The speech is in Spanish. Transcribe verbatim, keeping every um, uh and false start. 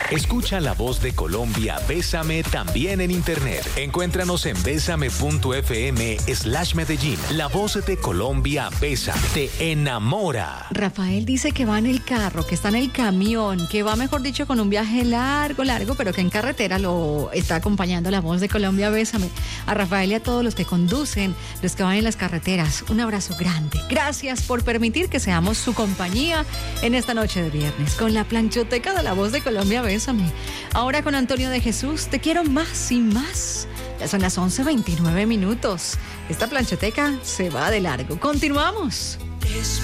Escucha La Voz de Colombia, Bésame también en internet. Encuéntranos en bésame.fm slash Medellín. La Voz de Colombia, Bésame, te enamora. Rafael dice que va en el carro, que está en el camión, que va, mejor dicho, con un viaje largo, largo, pero que en carretera lo está acompañando La Voz de Colombia, Bésame. A Rafael y a todos los que conducen, los que van en las carreteras, un abrazo grande. Gracias por permitir que seamos su compañía en esta noche de viernes, con la planchoteca de La Voz de Colombia, Bésame. Ahora con Antonio de Jesús, te quiero más y más. Ya son las once veintinueve minutos. Esta planchoteca se va de largo. Continuamos.